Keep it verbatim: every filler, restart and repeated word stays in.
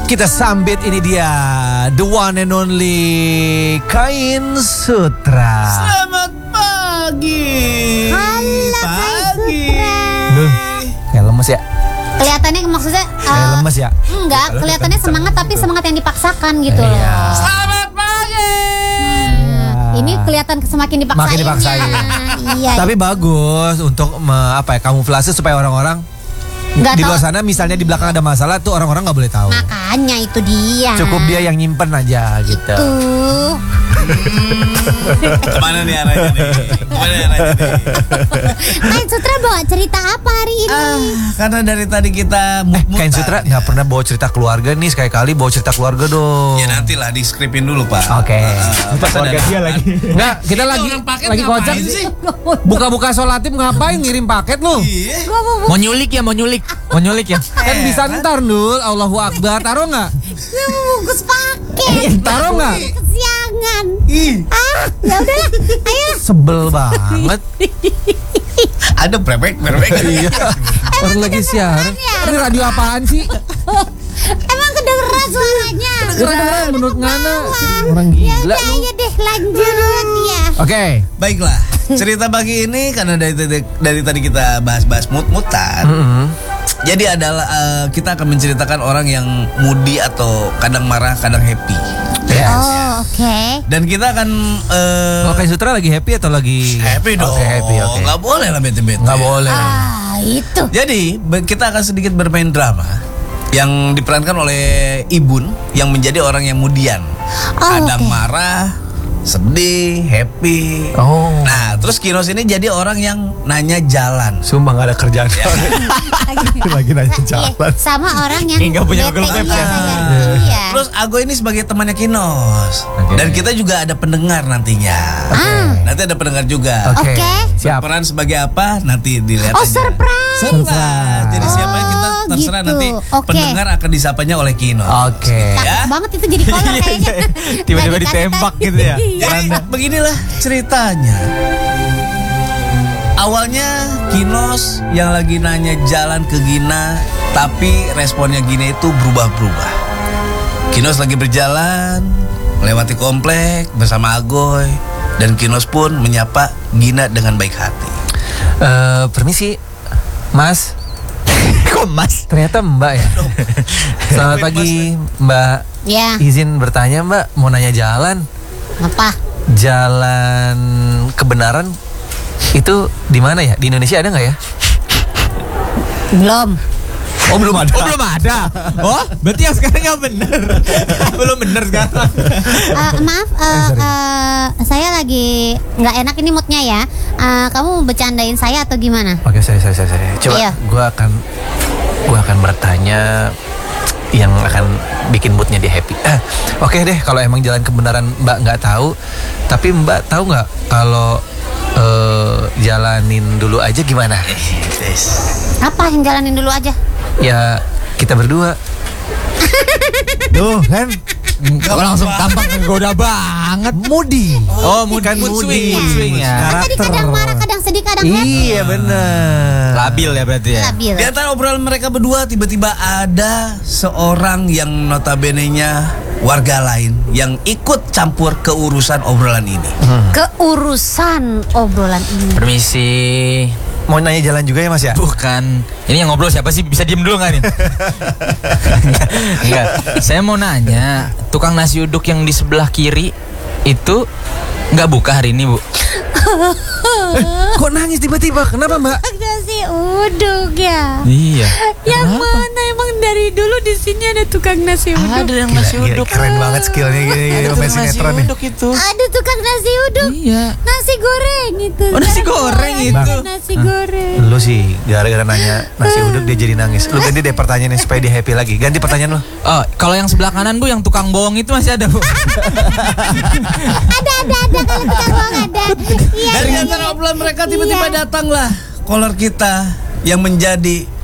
Kita sambit, ini dia the one and only Kain Sutra. Selamat pagi. Halo Kain Sutra. Duh, kayak lemes ya. Kelihatannya maksudnya uh, Kayak lemes ya. Enggak, kelihatannya semangat tapi semangat yang dipaksakan gitu loh. Iya. Selamat pagi. Hmm, ini kelihatan semakin dipaksain. Makin dipaksain. Iya. Tapi bagus untuk me, apa ya, kamuflase supaya orang-orang Nggak di tahu. luar sana misalnya di belakang ada masalah tuh orang-orang nggak boleh tahu. Makanya itu dia. Cukup dia yang nyimpen aja gitu. Tuh. Kemana nih arahnya nih? Kemana nih arahnya nih? Kain Sutra bawa cerita apa hari ini? Ah, karena dari tadi kita Eh, mut-mutan. Kain Sutra nggak pernah bawa cerita keluarga nih, sekali-kali bawa cerita keluarga dong. Ya nantilah di skripin dulu Pak. Oke. Uh, pas keluarga ada- dia lagi. Enggak, kita Ini lagi orang paket lagi ngapain kocak sih? Buka-buka sholatim ngapain ngirim paket lu? Iya. Gua mau Mau nyulik ya, mau nyulik. Mau nyulik ya? Kan bisa ntar Nul, Allahu Akbar, taruh nggak? gua mau bungkus paket. Taruh nggak? Kesiangan. Ih, Ah, ya udahlah. Ayo. Sebel banget. ada brebek brebek. Iya. Orang lagi siaran. Ini radio apaan sih? Emang kedengeran suaranya? Kedengeran menurut Ngana. Orang Ya gila udah, lu. ayo deh lanjut ya. Oke. Baiklah, cerita pagi ini karena dari tadi, dari tadi kita bahas-bahas mut-mutan. Mm-hmm. Jadi adalah eh, kita akan menceritakan orang yang moody atau kadang marah, kadang happy. Yes. Oh, oke. Dan kita akan eh, Kalau Kain Sutra lagi happy atau lagi happy dong. Oke, happy, oke. Nggak boleh lah bete-bete. Nggak boleh. Ah, itu. Jadi be- kita akan sedikit bermain drama yang diperankan oleh Ibun yang menjadi orang yang mudian. Oh, Kadang oke. marah, sedih, happy. Oh. Nah, terus Kinos ini jadi orang yang nanya jalan. Sumpah nggak ada kerjaan. Lagi nanya Iya, sama orang yang Nggak punya bete, Google Maps iya, ya. saya. Iya. Terus Ago ini sebagai temannya Kinos. Oke. Dan kita juga ada pendengar nantinya. Ah. Nanti ada pendengar juga. Oke. Oke. Siap. Peran sebagai apa nanti dilihat Oh, aja. surprise. Surprise. Jadi siapa yang kita Oh, terserah gitu. nanti Oke. pendengar akan disapanya oleh Kinos. Oke. Takut Ya. banget itu jadi kolor kayaknya. Tiba-tiba Nggak dikasih ditembak tahu. gitu ya. Iya. Jadi beginilah ceritanya. Awalnya Kinos yang lagi nanya jalan ke Gina, tapi responnya Gina itu berubah-berubah. Kinos lagi berjalan melewati komplek bersama Agoy, dan Kinos pun menyapa Gina dengan baik hati. Eh, permisi, Mas. Kok Mas? Ternyata Mbak ya. Selamat pagi, Mbak. Ya, Izin bertanya, Mbak. Mau nanya jalan. apa? Jalan kebenaran itu di mana ya? Di Indonesia ada nggak ya? Belum. Oh, belum ada. Oh belum ada. Oh berarti yang sekarang nggak bener. Belum bener sekarang. Eh, maaf, eh, eh, saya lagi nggak enak ini moodnya ya. Eh, kamu bercandain saya atau gimana? Oke, saya saya saya. saya. Coba Ayo. gua akan gua akan bertanya yang akan bikin moodnya dia happy. Eh, Oke deh, kalau emang jalan kebenaran Mbak nggak tahu, tapi Mbak tahu nggak kalau eh, jalanin dulu aja gimana? Apa yang jalanin dulu aja? Ya kita berdua. Tuh kan, Kok langsung tampak menggoda banget. moody. Oh mood, Kan mood moody. swing, mood swing ya. Kan tadi kadang marah, kadang sedih, kadang happy. Iya bener. Labil ya berarti ya. Labil. Di antara obrolan mereka berdua tiba-tiba ada seorang yang notabene-nya warga lain yang ikut campur ke urusan obrolan ini. Keurusan obrolan ini. Permisi. Mau nanya jalan juga ya Mas ya? Bukan. Ini yang ngobrol siapa sih? Bisa diem dulu nggak nih? Enggak, enggak. Saya mau nanya, tukang nasi uduk yang di sebelah kiri itu nggak buka hari ini, Bu? Kok nangis tiba-tiba? Kenapa Mbak? Nasi uduk ya. Iya. Yang mana emang dari dulu di sini ada tukang nasi uduk. Ada yang nasi Gila, uduk. keren banget skillnya gini, gini, Ada main tukang nasi sinetron nih. uduk itu. Ada tukang nasi uduk. Iya. Nasi goreng itu. Oh, nasi Sekarang goreng ada itu. Nasi goreng. Lu sih gara-gara nanya nasi uduk dia jadi nangis. Lu ganti deh pertanyaannya supaya dia happy lagi. Ganti pertanyaan lu. Oh, kalau yang sebelah kanan Bu, yang tukang bohong itu masih ada Bu. Ada ada ada kalau tukang bohong ada. Iya. Dari iya, antara iya. obrolan mereka tiba-tiba Iya. datanglah caller kita yang menjadi